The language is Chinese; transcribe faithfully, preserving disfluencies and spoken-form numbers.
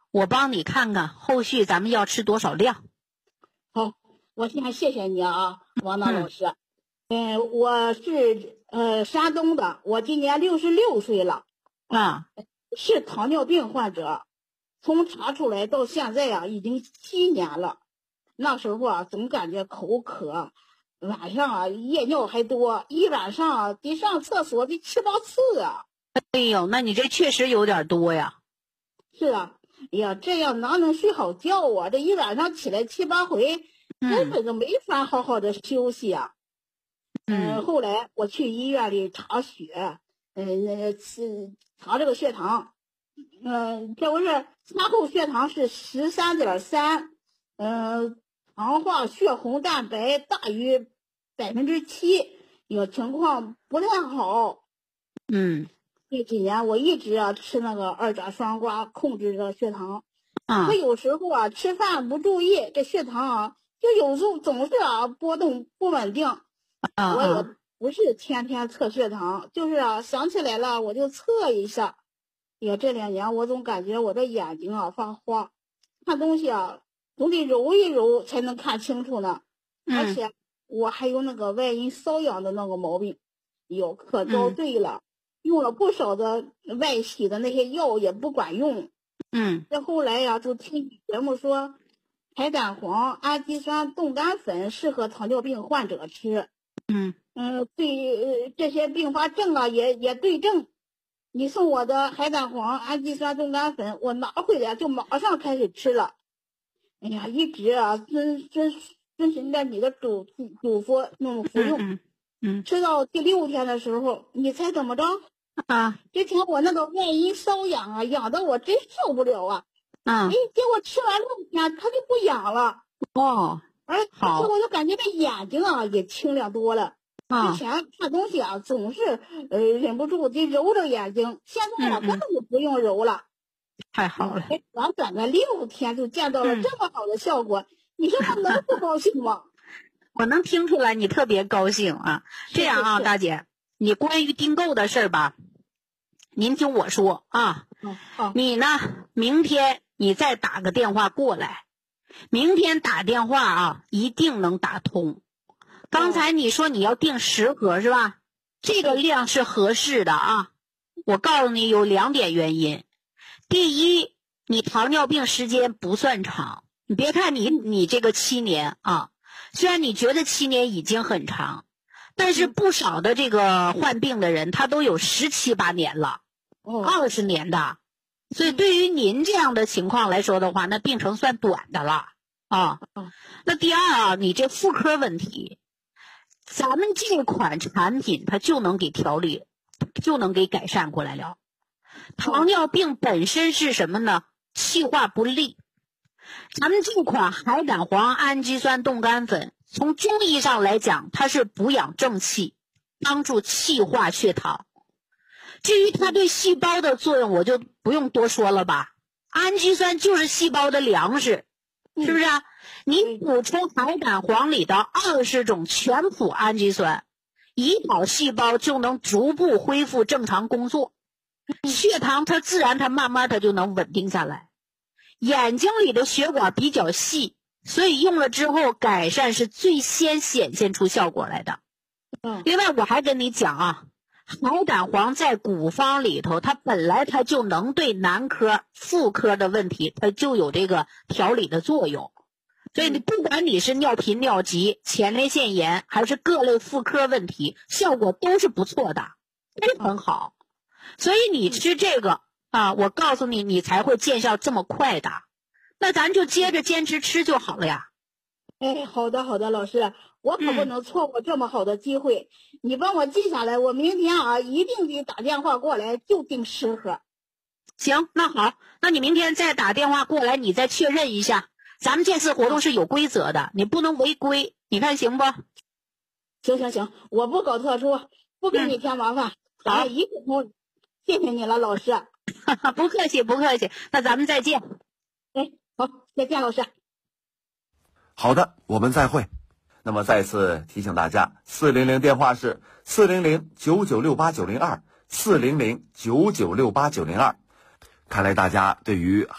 我帮你看看后续咱们要吃多少量。 好，我先谢谢你啊，王娜老师。嗯、呃，我是呃山东的，我今年六十六岁了啊， 是糖尿病患者，从查出来到现在啊，已经七年了。那时候啊，总感觉口渴，晚上啊夜尿还多，一晚上啊得上厕所得七八次啊。 哎呦，那你这确实有点多呀。 是啊，哎呀，这样哪能睡好觉啊？这一晚上起来七八回，根本就没法好好的休息啊。嗯，呃、后来我去医院里查血，嗯，那是查这个血糖，嗯、呃，这不是查后血糖是十三点三，嗯，糖化血红蛋白大于百分之七，有情况不太好。 嗯， 这几年我一直啊吃那个二甲双胍控制这个血糖， 啊， 可有时候啊吃饭不注意，这血糖啊就有时候总是啊波动不稳定。 啊， 我也不是天天测血糖，就是啊想起来了我就测一下。也这两年我总感觉我这眼睛啊发花，看东西啊总得揉一揉才能看清楚呢。 嗯、 而且我还有那个外阴瘙痒的那个毛病，有可遭罪了。嗯，用了不少的外洗的那些药也不管用。 嗯， 这后来呀、啊，就听节目说，海胆黄氨基酸冻干粉适合糖尿病患者吃。 嗯嗯，对、呃、这些并发症啊也也对症。你送我的海胆黄氨基酸冻干粉，我拿回来就马上开始吃了。哎呀，一直啊遵遵遵循着你的嘱嘱咐那么服用。 嗯嗯， 吃到第六天的时候，你猜怎么着？ 啊， 之前我那个外阴瘙痒啊，痒得我真受不了啊。 啊， 哎，结果吃完六天，它就不痒了。 哦， 而且好， 我就感觉这眼睛啊也清亮多了。 啊， 之前看东西啊总是呃忍不住得揉着眼睛，现在啊、 嗯嗯、 根本就不用揉了。 太好了， 哎，短短的六天就见到了这么好的效果，嗯、你说我能不高兴吗？ 我能听出来你特别高兴啊。这样啊， 是是是大姐，你关于订购的事儿吧，您听我说啊。 嗯，好。 你呢，明天你再打个电话过来，明天打电话啊，一定能打通。刚才你说你要订十盒是吧？这个量是合适的啊。我告诉你有两点原因。第一，你糖尿病时间不算长，你别看你你这个七年啊，虽然你觉得七年已经很长，但是不少的这个患病的人他都有十七八年了，二十年的，所以对于您这样的情况来说的话，那病程算短的了啊。那第二啊，你这妇科问题，咱们这款产品它就能给调理，就能给改善过来了。糖尿病本身是什么呢？气化不利。咱们这款海胆黄氨基酸冻干粉，从中医上来讲，它是补养正气，帮助气化血糖。至于它对细胞的作用，我就不用多说了吧。氨基酸就是细胞的粮食，是不是啊？你补充海胆黄里的二十种全谱氨基酸，胰岛细胞就能逐步恢复正常工作，血糖它自然它慢慢它就能稳定下来。眼睛里的血管比较细，所以用了之后改善是最先显现出效果来的。另外我还跟你讲啊，海胆黄在古方里头，它本来它就能对男科、妇科的问题，它就有这个调理的作用。所以你不管你是尿频尿急、前列腺炎，还是各类妇科问题，效果都是不错的，都很好。所以你吃这个啊，我告诉你，你才会见效这么快的。那咱就接着坚持吃就好了呀。 哎，好的好的，老师，我可不能错过这么好的机会。嗯、你帮我记下来，我明天啊一定得打电话过来，就订十盒。 行，那好，那你明天再打电话过来，你再确认一下。咱们这次活动是有规则的，你不能违规，你看行不？ 行行行，我不搞特殊，不给你添麻烦。 嗯、好， 一沟通，谢谢你了，老师。 不客气，不客气。那咱们再见。 哎，好，再见，老师。 好的，我们再会。那么再次提醒大家，四零零电话是四零零九九六八九零二，四零零九九六八九零二。看来大家对于